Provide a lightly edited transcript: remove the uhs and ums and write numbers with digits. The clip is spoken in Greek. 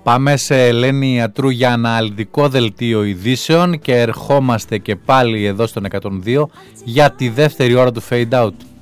Πάμε σε Ελένη Ιατρού για αναλυτικό δελτίο ειδήσεων και ερχόμαστε και πάλι εδώ στον 102 για τη δεύτερη ώρα του Fade Out.